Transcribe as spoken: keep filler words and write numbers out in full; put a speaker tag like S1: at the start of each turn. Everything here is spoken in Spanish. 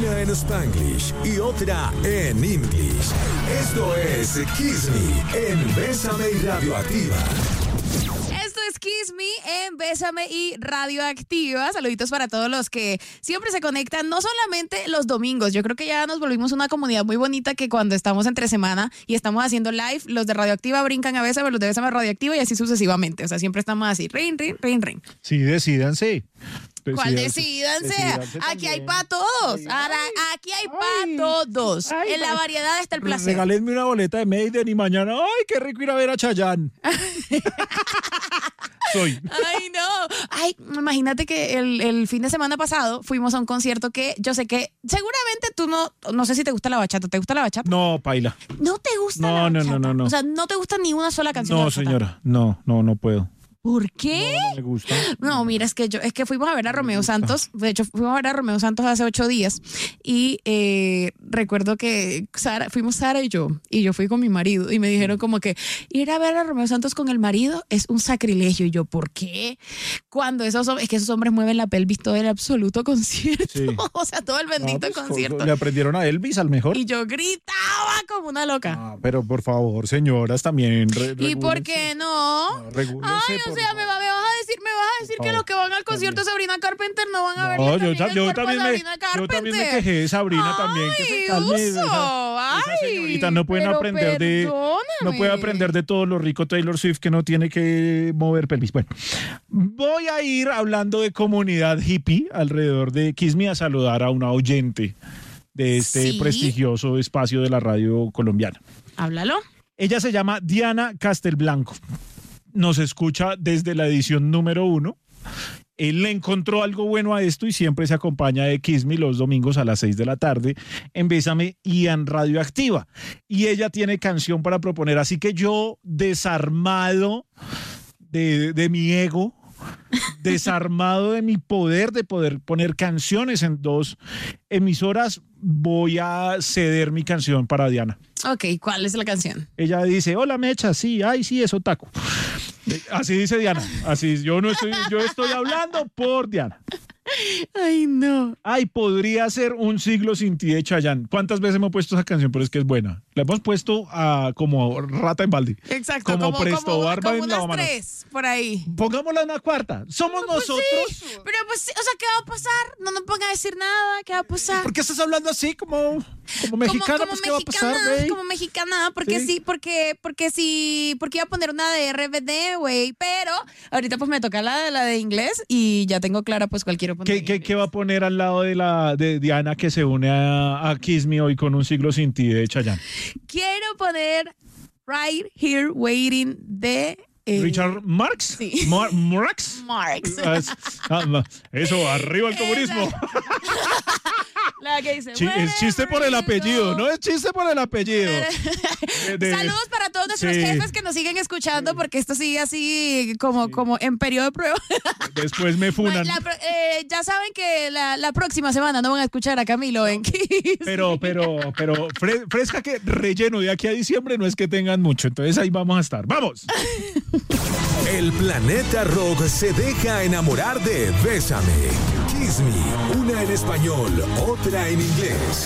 S1: una en Spanglish y otra en English. Esto es Kiss Me en Bésame y Radioactiva.
S2: Esto es Kiss Me en Bésame y Radioactiva. Saluditos para todos los que siempre se conectan, no solamente los domingos. Yo creo que ya nos volvimos una comunidad muy bonita que cuando estamos entre semana y estamos haciendo live, los de Radioactiva brincan a Bésame, los de Bésame a Radioactiva y así sucesivamente. O sea, siempre estamos así, rin, rin, rin, rin.
S3: Sí, decídanse.
S2: ¿Cuál decídanse?
S3: Decídanse
S2: Aquí hay
S3: también.
S2: para todos. Ahora, aquí hay para todos.
S3: Ay,
S2: En la variedad está el placer.
S3: Regálenme una boleta de Maiden y mañana, ¡ay, qué rico ir a ver a Chayanne! Soy.
S2: Ay, no. Ay, imagínate que el, el fin de semana pasado fuimos a un concierto que yo sé que seguramente tú no, no sé si te gusta la bachata. ¿Te gusta la bachata?
S3: No, paila.
S2: ¿No te gusta
S3: No,
S2: la
S3: no,
S2: bachata?
S3: no, no, no.
S2: O sea, no te gusta ni una sola canción de
S3: No,
S2: bachata.
S3: señora. No, no, no puedo.
S2: ¿Por qué?
S3: No, no me gusta.
S2: No, mira, es que yo, es que fuimos a ver a Romeo Santos, de hecho fuimos a ver a Romeo Santos hace ocho días y eh, recuerdo que Sara, fuimos Sara y yo, y yo fui con mi marido y me dijeron como que ir a ver a Romeo Santos con el marido es un sacrilegio y yo, ¿por qué? Cuando esos, es que esos hombres mueven la pelvis todo el absoluto concierto,
S3: Sí.
S2: o sea, todo el bendito
S3: No, pues,
S2: concierto.
S3: Le aprendieron a Elvis al mejor.
S2: Y yo gritaba como una loca.
S3: Ah, pero por favor, señoras, también. Re-
S2: ¿Y por
S3: regúlense.
S2: qué no?
S3: No, regúlense,
S2: Ay, o
S3: por
S2: sea, me, va, me vas a decir, me vas a decir que
S3: favor,
S2: los que van al concierto de Sabrina Carpenter no van a ver
S3: No, yo,
S2: también
S3: ta-
S2: el
S3: yo
S2: cuerpo de
S3: también me,
S2: Sabrina
S3: yo también me
S2: Carpenter.
S3: quejé de Sabrina
S2: Ay,
S3: también. Que se calme.
S2: uso,
S3: Esa, esa
S2: ay,
S3: señorita no pueden
S2: pero
S3: aprender de. No
S2: perdóname.
S3: puede aprender de todo lo rico Taylor Swift que no tiene que mover pelvis. Bueno, voy a ir hablando de comunidad hippie alrededor de Kiss Me a saludar a una oyente de este
S2: Sí.
S3: prestigioso espacio de la radio colombiana.
S2: Háblalo.
S3: Ella se llama Diana Castelblanco. Nos escucha desde la edición número uno. Él le encontró algo bueno a esto y siempre se acompaña de Kiss Me los domingos a las seis de la tarde en Bésame y en Radioactiva. Y ella tiene canción para proponer, así que yo, desarmado de, de mi ego, desarmado de mi poder de poder poner canciones en dos emisoras, voy a ceder mi canción para Diana.
S2: Ok, ¿cuál es la canción?
S3: Ella dice, hola Mecha, sí, ay, sí, es otaku. Así dice Diana, así, yo no estoy, yo estoy hablando por Diana.
S2: Ay, no.
S3: Ay, podría ser Un siglo sin ti de Chayanne. ¿Cuántas veces hemos puesto esa canción? Pero es que es buena. La hemos puesto a, como rata en balde.
S2: Exacto.
S3: Como Presto
S2: como,
S3: Barba
S2: como
S3: en
S2: unas
S3: Lavamanos.
S2: tres, por ahí.
S3: Pongámosla en una cuarta. Somos
S2: Pues
S3: nosotros.
S2: sí, pero pues, sí, o sea, ¿qué va a pasar? No nos pongan a decir nada, ¿qué va a pasar?
S3: ¿Por qué estás hablando así como, como mexicana?
S2: como, como
S3: Pues, ¿qué va a pasar,
S2: mexicana,
S3: güey?
S2: como mexicana, porque sí,
S3: Sí.
S2: porque, porque sí, porque iba a poner una de R B D, güey, pero ahorita pues me toca la, la de inglés y ya tengo clara pues cuál quiero poner.
S3: ¿Qué,
S2: en
S3: qué,
S2: inglés.
S3: qué va a poner al lado de la de Diana que se une a, a Kiss Me hoy con Un siglo sin ti de Chayanne?
S2: Quiero poner Right Here Waiting de eh,
S3: Richard Marx.
S2: sí.
S3: Mar- Marx.
S2: Marx.
S3: Ah, es- ah, Eso, arriba el comunismo.
S2: La que dice,
S3: Chi- es chiste por el apellido, no es chiste por el apellido. De- de-
S2: Saludos para todos nuestros
S3: Sí.
S2: jefes que nos siguen escuchando porque esto sigue así como, como en periodo de prueba.
S3: Después me funan.
S2: La pro- eh, ya saben que la, la próxima semana no van a escuchar a Camilo en Kiss.
S3: Pero, pero, pero, fre- fresca que relleno de aquí a diciembre no es que tengan mucho. Entonces ahí vamos a estar. ¡Vamos!
S1: El planeta rock se deja enamorar de Bésame. Kiss Me, una en español, otra en inglés.